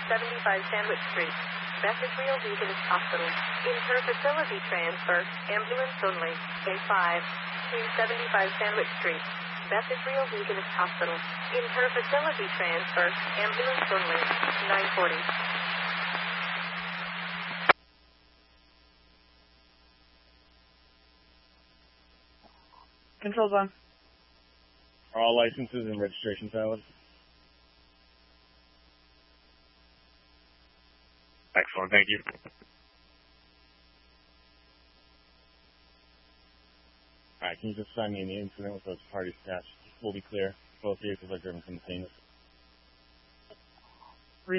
75 Sandwich Street. Message Real Deaconess Hospital. Inter-facility transfer. Ambulance only. A5. 275 Sandwich Street. Message Real Deaconess Hospital. Inter-facility transfer. Ambulance only. 940. Controls on. Are all licenses and registrations valid? Excellent, thank you. Alright, can you just sign me in the incident with those parties attached? We'll be clear. Both vehicles are driven simultaneously.